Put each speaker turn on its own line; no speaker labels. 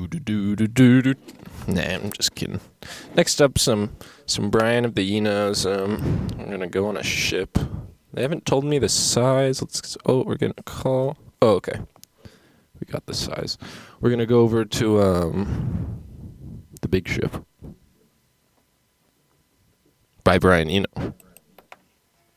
Nah, I'm just kidding. Next up, some Brian of the Enos. I'm gonna go on a ship. They haven't told me the size. We're getting a call. Oh, okay. We got the size. We're gonna go over to the big ship by Brian Eno.